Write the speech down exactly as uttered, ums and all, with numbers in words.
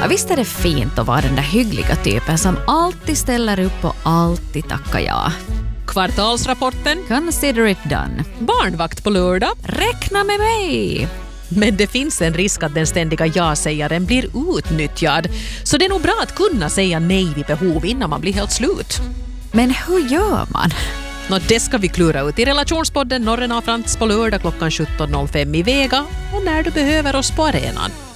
Ja, visst är det fint att vara den där hyggliga typen som alltid ställer upp och alltid tackar ja. Kvartalsrapporten. Consider it done. Barnvakt på lördag. Räkna med mig. Men det finns en risk att den ständiga ja-sägaren blir utnyttjad. Så det är nog bra att kunna säga nej vid behov innan man blir helt slut. Men hur gör man? Nå, det ska vi klura ut i relationspodden Norrena och Frans på lördag klockan sjutton noll fem i Vega och när du behöver oss på arenan.